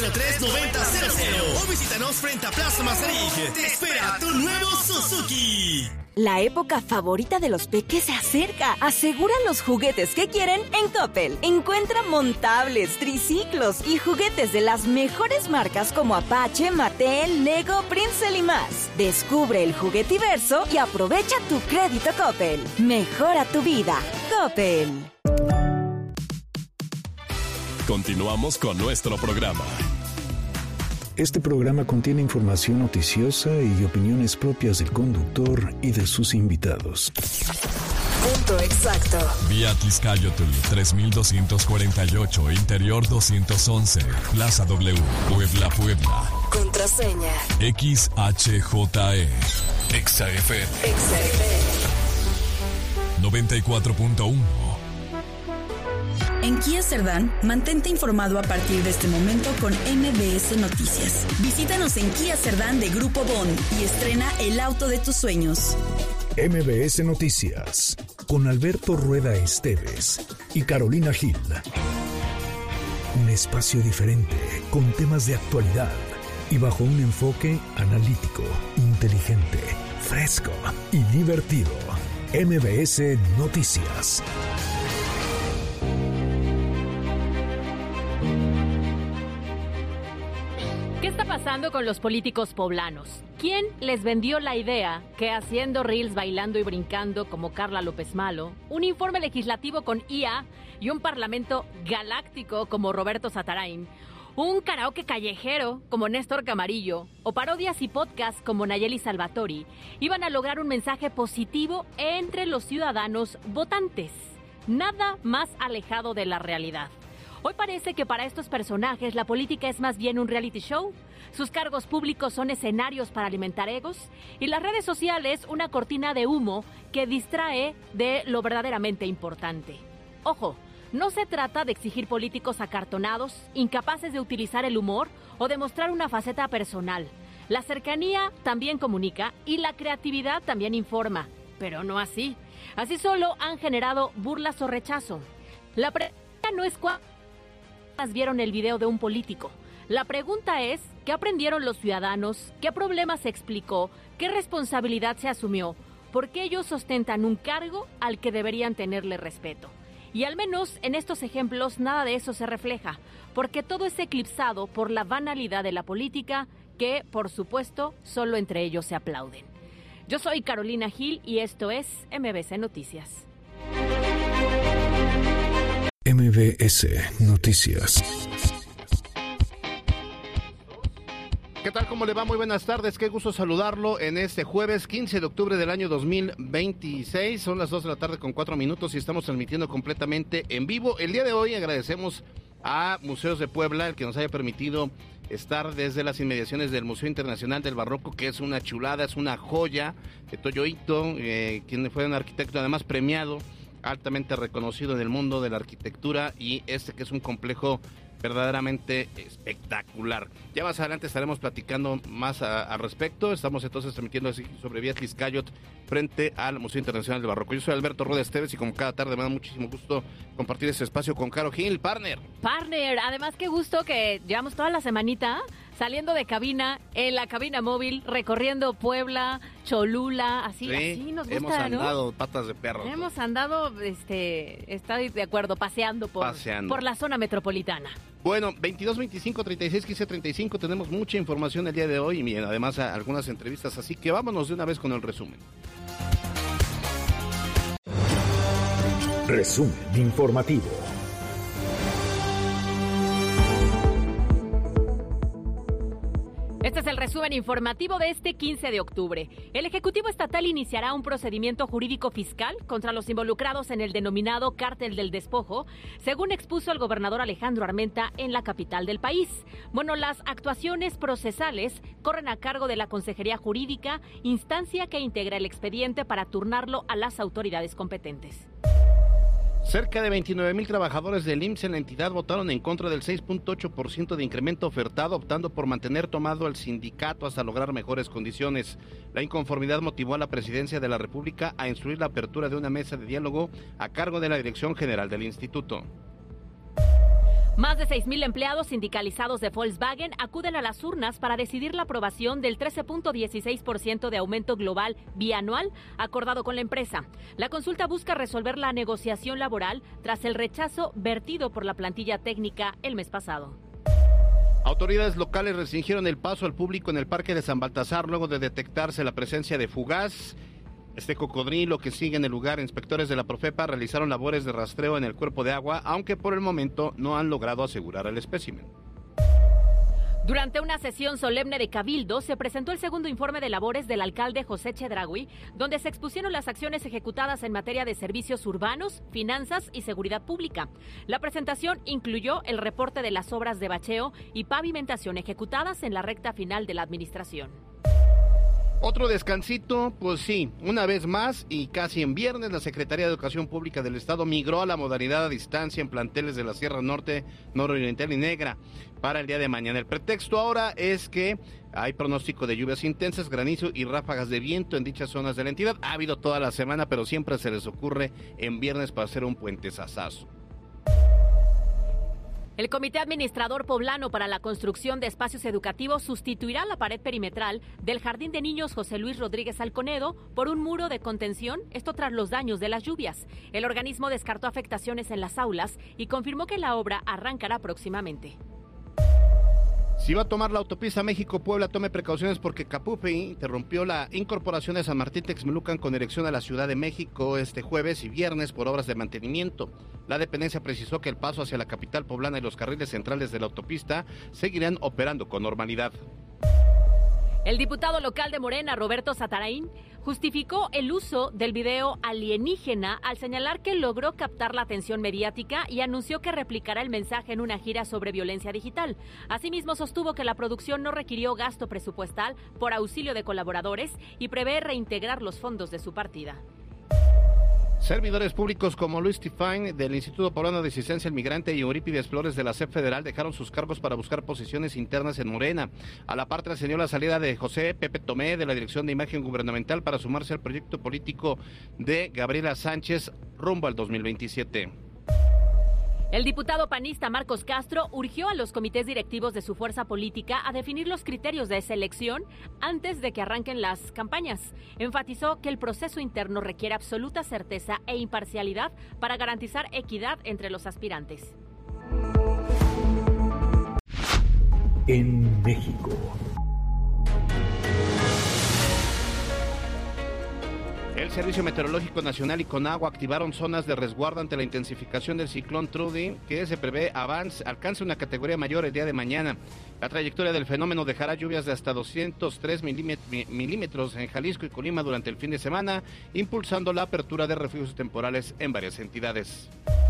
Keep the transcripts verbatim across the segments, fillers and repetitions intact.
cero tres noventa cero cero o visítanos frente a Plaza Mazarik. Te espera tu nuevo Suzuki. La época favorita de los peques se acerca. Asegura los juguetes que quieren en Coppel. Encuentra montables, triciclos y juguetes de las mejores marcas como Apache, Mattel, Lego, Prinzel y más. Descubre el juguetiverso y aprovecha tu crédito Coppel. Mejora tu vida. Coppel. Continuamos con nuestro programa. Este programa contiene información noticiosa y opiniones propias del conductor y de sus invitados. Punto exacto. Vía Tizcayotl tres mil doscientos cuarenta y ocho, Interior doscientos once, Plaza W, Puebla, Puebla. Contraseña X H J E. Exa F M. Exa F M. noventa y cuatro punto uno. En Kia Cerdán, mantente informado a partir de este momento con M B S Noticias. Visítanos en Kia Cerdán de Grupo Bond y estrena el auto de tus sueños. M B S Noticias, con Alberto Rueda Esteves y Carolina Gil. Un espacio diferente, con temas de actualidad y bajo un enfoque analítico, inteligente, fresco y divertido. M B S Noticias. ¿Qué está pasando con los políticos poblanos? ¿Quién les vendió la idea que haciendo reels bailando y brincando como Carla López Malo, un informe legislativo con I A y un parlamento galáctico como Roberto Satarain, un karaoke callejero como Néstor Camarillo o parodias y podcasts como Nayeli Salvatori iban a lograr un mensaje positivo entre los ciudadanos votantes? Nada más alejado de la realidad. Hoy parece que para estos personajes la política es más bien un reality show. Sus cargos públicos son escenarios para alimentar egos y las redes sociales una cortina de humo que distrae de lo verdaderamente importante. Ojo, no se trata de exigir políticos acartonados, incapaces de utilizar el humor o de mostrar una faceta personal. La cercanía también comunica y la creatividad también informa, pero no así. Así solo han generado burlas o rechazo. La pregunta no es cuántas vieron el video de un político. La pregunta es, ¿qué aprendieron los ciudadanos? ¿Qué problema se explicó? ¿Qué responsabilidad se asumió? ¿Por qué ellos ostentan un cargo al que deberían tenerle respeto? Y al menos en estos ejemplos nada de eso se refleja, porque todo es eclipsado por la banalidad de la política que, por supuesto, solo entre ellos se aplauden. Yo soy Carolina Gil y esto es M B S Noticias. M B S Noticias. ¿Qué tal? ¿Cómo le va? Muy buenas tardes. Qué gusto saludarlo en este jueves quince de octubre del año dos mil veintiséis. Son las dos de la tarde con cuatro minutos y estamos transmitiendo completamente en vivo. El día de hoy agradecemos a Museos de Puebla el que nos haya permitido estar desde las inmediaciones del Museo Internacional del Barroco, que es una chulada, es una joya de Toyo Ito, eh, quien fue un arquitecto además premiado, altamente reconocido en el mundo de la arquitectura, y este que es un complejo verdaderamente espectacular. Ya más adelante estaremos platicando más al respecto. Estamos entonces transmitiendo así sobre Vía Tizcayotl frente al Museo Internacional del Barroco. Yo soy Alberto Rueda Esteves y como cada tarde me da muchísimo gusto compartir este espacio con Caro Gil, partner. Partner, además qué gusto que llevamos toda la semanita saliendo de cabina, en la cabina móvil, recorriendo Puebla, Cholula, así, sí, así nos gusta, hemos andado, ¿no? Patas de perro. Hemos andado, este, estoy de acuerdo, paseando por, paseando por la zona metropolitana. Bueno, veintidós, veinticinco, treinta y seis, quince, treinta y cinco, tenemos mucha información el día de hoy y además algunas entrevistas, así que vámonos de una vez con el resumen. Resumen informativo. Este es el resumen informativo de este quince de octubre. El Ejecutivo Estatal iniciará un procedimiento jurídico fiscal contra los involucrados en el denominado Cártel del Despojo, según expuso el gobernador Alejandro Armenta en la capital del país. Bueno, las actuaciones procesales corren a cargo de la Consejería Jurídica, instancia que integra el expediente para turnarlo a las autoridades competentes. Cerca de veintinueve mil trabajadores del I M S S en la entidad votaron en contra del seis punto ocho por ciento de incremento ofertado, optando por mantener tomado al sindicato hasta lograr mejores condiciones. La inconformidad motivó a la Presidencia de la República a instruir la apertura de una mesa de diálogo a cargo de la Dirección General del Instituto. Más de seis mil empleados sindicalizados de Volkswagen acuden a las urnas para decidir la aprobación del trece punto dieciséis por ciento de aumento global bianual acordado con la empresa. La consulta busca resolver la negociación laboral tras el rechazo vertido por la plantilla técnica el mes pasado. Autoridades locales restringieron el paso al público en el Parque de San Baltasar luego de detectarse la presencia de fugaz. Este cocodrilo que sigue en el lugar, inspectores de la Profepa realizaron labores de rastreo en el cuerpo de agua, aunque por el momento no han logrado asegurar el espécimen. Durante una sesión solemne de Cabildo, se presentó el segundo informe de labores del alcalde José Chedraui, donde se expusieron las acciones ejecutadas en materia de servicios urbanos, finanzas y seguridad pública. La presentación incluyó el reporte de las obras de bacheo y pavimentación ejecutadas en la recta final de la administración. Otro descansito, pues sí, una vez más y casi en viernes, la Secretaría de Educación Pública del Estado migró a la modalidad a distancia en planteles de la Sierra Norte, Nororiental y Negra para el día de mañana. El pretexto ahora es que hay pronóstico de lluvias intensas, granizo y ráfagas de viento en dichas zonas de la entidad. Ha habido toda la semana, pero siempre se les ocurre en viernes para hacer un puentesazazo. El Comité Administrador Poblano para la Construcción de Espacios Educativos sustituirá la pared perimetral del Jardín de Niños José Luis Rodríguez Alconedo por un muro de contención, esto tras los daños de las lluvias. El organismo descartó afectaciones en las aulas y confirmó que la obra arrancará próximamente. Si va a tomar la autopista México-Puebla, tome precauciones porque Capupe interrumpió la incorporación de San Martín Texmelucan con dirección a la Ciudad de México este jueves y viernes por obras de mantenimiento. La dependencia precisó que el paso hacia la capital poblana y los carriles centrales de la autopista seguirán operando con normalidad. El diputado local de Morena, Roberto Satarain, justificó el uso del video alienígena al señalar que logró captar la atención mediática y anunció que replicará el mensaje en una gira sobre violencia digital. Asimismo, sostuvo que la producción no requirió gasto presupuestal por auxilio de colaboradores y prevé reintegrar los fondos de su partida. Servidores públicos como Luis Tifán del Instituto Poblano de Asistencia al Migrante y Eurípides Flores de la C E P Federal dejaron sus cargos para buscar posiciones internas en Morena. A la par trascendió la salida de José Pepe Tomé de la Dirección de Imagen Gubernamental para sumarse al proyecto político de Gabriela Sánchez rumbo al dos mil veintisiete. El diputado panista Marcos Castro urgió a los comités directivos de su fuerza política a definir los criterios de selección antes de que arranquen las campañas. Enfatizó que el proceso interno requiere absoluta certeza e imparcialidad para garantizar equidad entre los aspirantes. En México. El Servicio Meteorológico Nacional y Conagua activaron zonas de resguardo ante la intensificación del ciclón Trudy, que se prevé avance, alcance una categoría mayor el día de mañana. La trayectoria del fenómeno dejará lluvias de hasta doscientos tres milímetros en Jalisco y Colima durante el fin de semana, impulsando la apertura de refugios temporales en varias entidades.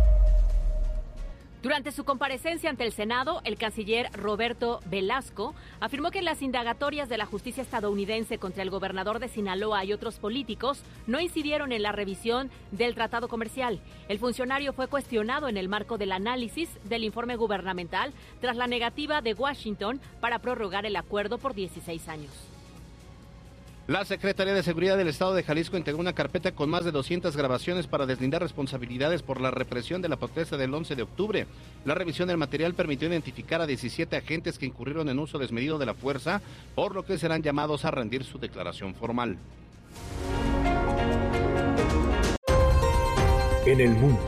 Durante su comparecencia ante el Senado, el canciller Roberto Velasco afirmó que las indagatorias de la justicia estadounidense contra el gobernador de Sinaloa y otros políticos no incidieron en la revisión del tratado comercial. El funcionario fue cuestionado en el marco del análisis del informe gubernamental tras la negativa de Washington para prorrogar el acuerdo por dieciséis años. La Secretaría de Seguridad del Estado de Jalisco integró una carpeta con más de doscientas grabaciones para deslindar responsabilidades por la represión de la protesta del once de octubre. La revisión del material permitió identificar a diecisiete agentes que incurrieron en uso desmedido de la fuerza, por lo que serán llamados a rendir su declaración formal. En el mundo.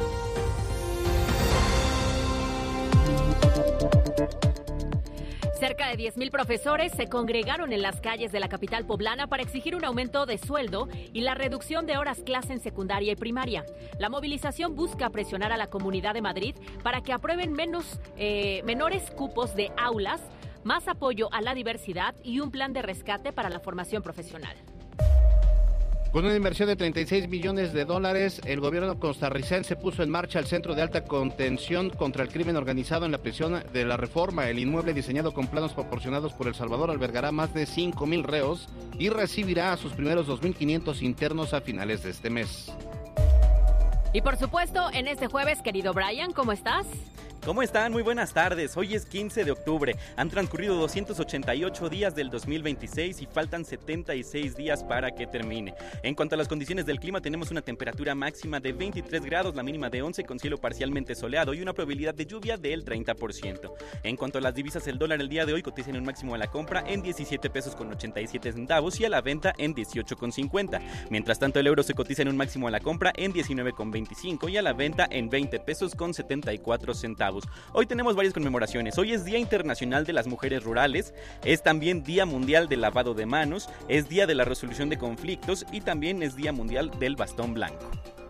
Cerca de diez mil profesores se congregaron en las calles de la capital poblana para exigir un aumento de sueldo y la reducción de horas clase en secundaria y primaria. La movilización busca presionar a la Comunidad de Madrid para que aprueben menos, eh, menores cupos de aulas, más apoyo a la diversidad y un plan de rescate para la formación profesional. Con una inversión de treinta y seis millones de dólares, el gobierno costarricense puso en marcha el Centro de Alta Contención contra el Crimen Organizado en la prisión de la Reforma. El inmueble, diseñado con planos proporcionados por El Salvador, albergará más de cinco mil reos y recibirá a sus primeros dos mil quinientos internos a finales de este mes. Y por supuesto, en este jueves, querido Brian, ¿cómo estás? ¿Cómo están? Muy buenas tardes. Hoy es quince de octubre. Han transcurrido doscientos ochenta y ocho días del dos mil veintiséis y faltan setenta y seis días para que termine. En cuanto a las condiciones del clima, tenemos una temperatura máxima de veintitrés grados, la mínima de once, con cielo parcialmente soleado y una probabilidad de lluvia del treinta por ciento. En cuanto a las divisas, el dólar el día de hoy cotiza en un máximo a la compra en diecisiete pesos con ochenta y siete centavos y a la venta en dieciocho con cincuenta. Mientras tanto, el euro se cotiza en un máximo a la compra en diecinueve con veinticinco y a la venta en veinte pesos con setenta y cuatro centavos. Hoy tenemos varias conmemoraciones. Hoy es Día Internacional de las Mujeres Rurales, es también Día Mundial del Lavado de Manos, es Día de la Resolución de Conflictos y también es Día Mundial del Bastón Blanco.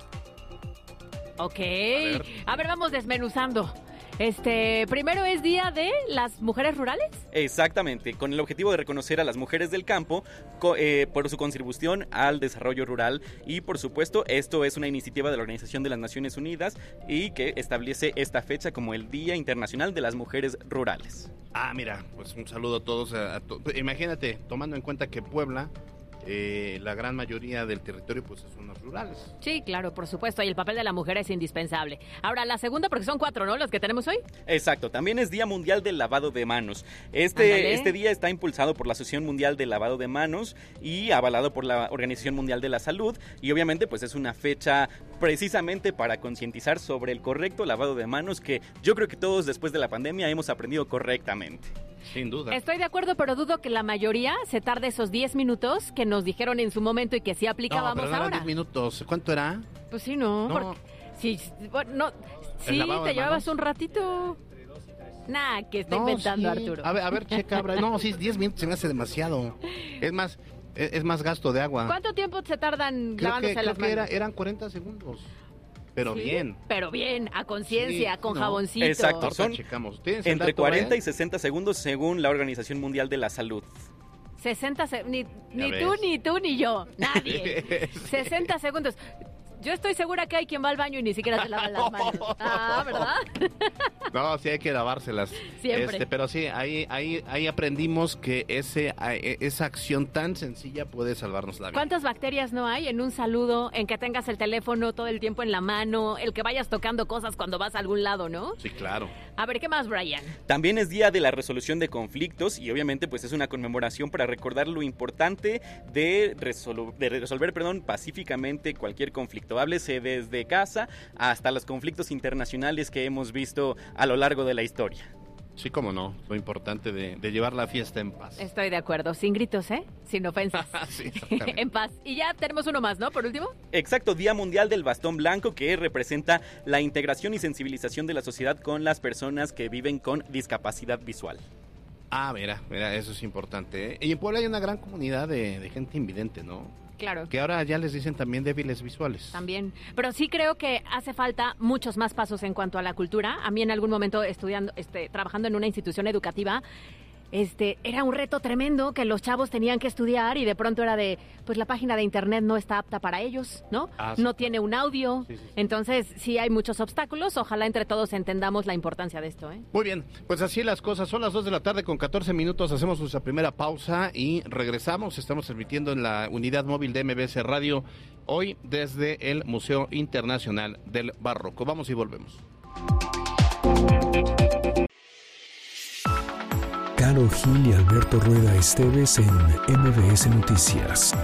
Ok, a ver, a ver vamos desmenuzando. Este, primero es Día de las Mujeres Rurales. Exactamente, con el objetivo de reconocer a las mujeres del campo co- eh, por su contribución al desarrollo rural y por supuesto esto es una iniciativa de la Organización de las Naciones Unidas y que establece esta fecha como el Día Internacional de las Mujeres Rurales. Ah, mira, pues un saludo a todos. A, a to- Imagínate, tomando en cuenta que Puebla, eh, la gran mayoría del territorio pues son los rurales. Sí, claro, por supuesto, y el papel de la mujer es indispensable. Ahora, la segunda, porque son cuatro, ¿no?, los que tenemos hoy. Exacto, también es Día Mundial del Lavado de Manos. Este, este día está impulsado por la Asociación Mundial del Lavado de Manos y avalado por la Organización Mundial de la Salud y obviamente pues es una fecha precisamente para concientizar sobre el correcto lavado de manos que yo creo que todos después de la pandemia hemos aprendido correctamente. Sin duda. Estoy de acuerdo, pero dudo que la mayoría se tarde esos diez minutos que nos dijeron en su momento y que sí aplicábamos no, pero no ahora. diez minutos. ¿Cuánto era? Pues sí, no. No. Porque, sí, bueno, no, sí te llevabas un ratito. Nah, que está no, inventando sí. Arturo. A ver, a ver, checa. No, sí, diez minutos se me hace demasiado. Es más, es, es más gasto de agua. ¿Cuánto tiempo se tardan creo lavándose que, las creo que manos? Era, eran cuarenta segundos. Pero ¿Sí? bien. Pero bien, a conciencia, sí, con no. jaboncito. Exacto, son entre cuarenta ahí? y sesenta segundos según la Organización Mundial de la Salud. sesenta se- ni, ni tú, ni tú, ni yo, nadie. sesenta segundos. Yo estoy segura que hay quien va al baño y ni siquiera se lava las manos. Ah, ¿verdad? No, sí hay que lavárselas. Siempre. Este, pero sí, ahí, ahí, ahí aprendimos que ese, esa acción tan sencilla puede salvarnos la vida. ¿Cuántas bacterias no hay en un saludo, en que tengas el teléfono todo el tiempo en la mano, el que vayas tocando cosas cuando vas a algún lado, ¿no? Sí, claro. A ver, ¿qué más, Brian? También es Día de la Resolución de Conflictos y obviamente pues es una conmemoración para recordar lo importante de, resolu- de resolver perdón, pacíficamente cualquier conflicto. Háblese desde casa hasta los conflictos internacionales que hemos visto a lo largo de la historia. Sí, cómo no, lo importante de, de llevar la fiesta en paz. Estoy de acuerdo, sin gritos, ¿eh? Sin ofensas. Sí, en paz. Y ya tenemos uno más, ¿no? Por último. Exacto, Día Mundial del Bastón Blanco, que representa la integración y sensibilización de la sociedad con las personas que viven con discapacidad visual. Ah, mira, mira, eso es importante, ¿eh? Y en Puebla hay una gran comunidad de, de gente invidente, ¿no? Claro. Que ahora ya les dicen también débiles visuales. También. Pero sí creo que hace falta muchos más pasos en cuanto a la cultura. A mí en algún momento estudiando, este, trabajando en una institución educativa, este, era un reto tremendo que los chavos tenían que estudiar y de pronto era de, pues la página de internet no está apta para ellos, ¿no? Ah, sí. No tiene un audio. Sí, sí, sí. Entonces sí hay muchos obstáculos. Ojalá entre todos entendamos la importancia de esto, ¿eh? Muy bien, pues así las cosas. Son las dos de la tarde con catorce minutos. Hacemos nuestra primera pausa y regresamos. Estamos transmitiendo en la unidad móvil de M B S Radio hoy desde el Museo Internacional del Barroco. Vamos y volvemos. Karol Gil y Alberto Rueda Esteves en M B S Noticias.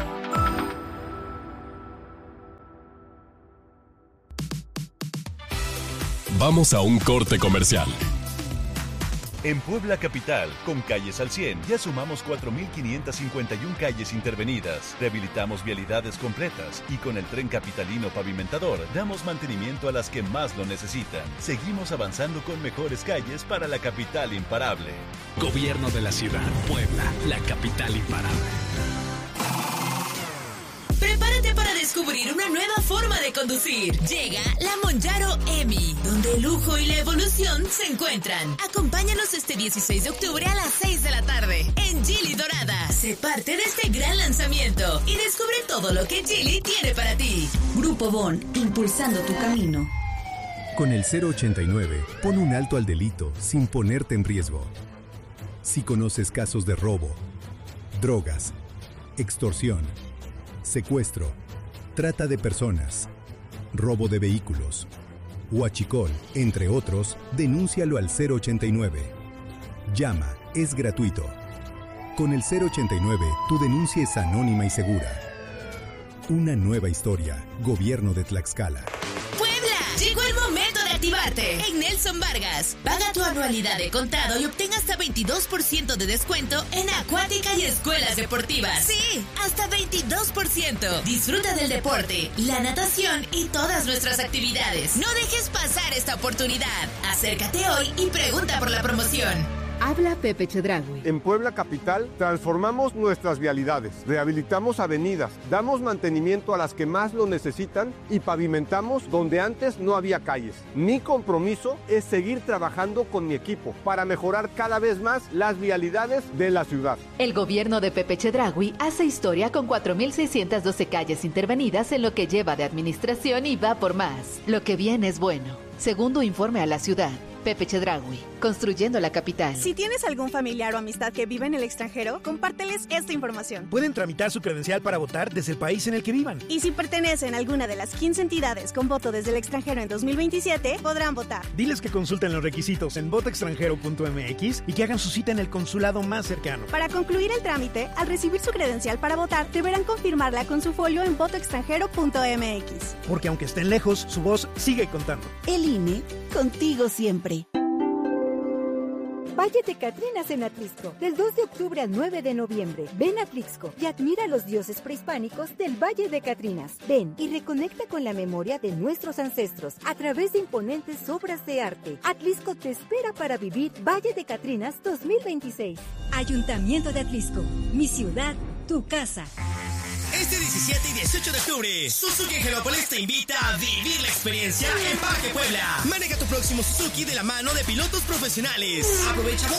Vamos a un corte comercial. En Puebla Capital, con Calles al cien, ya sumamos cuatro mil quinientas cincuenta y una calles intervenidas, rehabilitamos vialidades completas y con el Tren Capitalino Pavimentador damos mantenimiento a las que más lo necesitan. Seguimos avanzando con mejores calles para la capital imparable. Gobierno de la Ciudad, Puebla, la capital imparable. Prepárate para descubrir una nueva forma de conducir. Llega la Monjaro Emi, donde el lujo y la evolución se encuentran. Acompáñanos este dieciséis de octubre a las seis de la tarde en Geely Dorada. Sé parte de este gran lanzamiento y descubre todo lo que Geely tiene para ti. Grupo Bon, impulsando tu camino. Con el cero ochenta y nueve, pon un alto al delito sin ponerte en riesgo. Si conoces casos de robo, drogas, extorsión, secuestro, trata de personas, robo de vehículos, huachicol, entre otros, denúncialo al cero ochenta y nueve. Llama, es gratuito. Con el cero ochenta y nueve, tu denuncia es anónima y segura. Una nueva historia. Gobierno de Tlaxcala. Llegó el momento de activarte. En Nelson Vargas, paga tu anualidad de contado y obtén hasta veintidós por ciento de descuento en acuática y escuelas deportivas. Sí, hasta veintidós por ciento. Disfruta del deporte, la natación y todas nuestras actividades. No dejes pasar esta oportunidad. Acércate hoy y pregunta por la promoción. Habla Pepe Chedraui. En Puebla Capital transformamos nuestras vialidades, rehabilitamos avenidas, damos mantenimiento a las que más lo necesitan y pavimentamos donde antes no había calles. Mi compromiso es seguir trabajando con mi equipo para mejorar cada vez más las vialidades de la ciudad. El gobierno de Pepe Chedraui hace historia con cuatro mil seiscientas doce calles intervenidas en lo que lleva de administración y va por más. Lo que viene es bueno. Segundo informe a la ciudad. Pepe Chedraui, construyendo la capital. Si tienes algún familiar o amistad que vive en el extranjero, compárteles esta información. Pueden tramitar su credencial para votar desde el país en el que vivan. Y si pertenecen a alguna de las quince entidades con voto desde el extranjero en dos mil veintisiete, podrán votar. Diles que consulten los requisitos en voto extranjero punto m x y que hagan su cita en el consulado más cercano. Para concluir el trámite, al recibir su credencial para votar, deberán confirmarla con su folio en voto extranjero punto m x. Porque aunque estén lejos, su voz sigue contando. El I N E, contigo siempre. Valle de Catrinas en Atlixco, del dos de octubre al nueve de noviembre. Ven a Atlixco y admira a los dioses prehispánicos del Valle de Catrinas. Ven y reconecta con la memoria de nuestros ancestros a través de imponentes obras de arte. Atlixco te espera para vivir Valle de Catrinas dos mil veintiséis. Ayuntamiento de Atlixco, mi ciudad, tu casa. Este diecisiete y dieciocho de octubre, Suzuki Angelópolis te invita a vivir la experiencia en Parque Puebla. Maneja tu próximo Suzuki de la mano de pilotos profesionales. Aprovecha